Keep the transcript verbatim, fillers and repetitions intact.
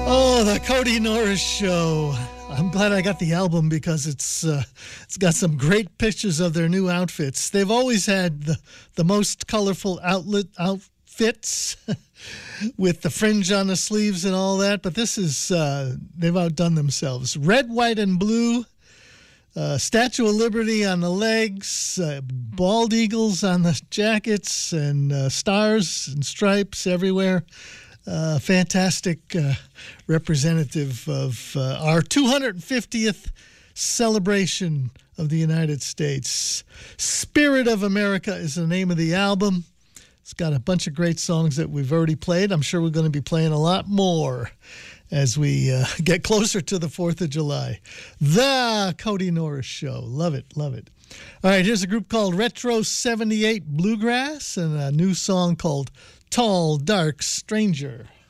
Oh, the Cody Norris Show. I'm glad I got the album because it's uh, it's got some great pictures of their new outfits. They've always had the, the most colorful outlet outfits with the fringe on the sleeves and all that, but this is, uh, they've outdone themselves. Red, white, and blue, uh, Statue of Liberty on the legs, uh, bald eagles on the jackets, and uh, stars and stripes everywhere. Uh, fantastic uh, representative of uh, our two hundred fiftieth celebration of the United States. Spirit of America is the name of the album. It's got a bunch of great songs that we've already played. I'm sure we're going to be playing a lot more as we uh, get closer to the fourth of July. The Cody Norris Show. Love it, love it. All right, here's a group called Retro seventy-eight Bluegrass and a new song called Tall, Dark Stranger.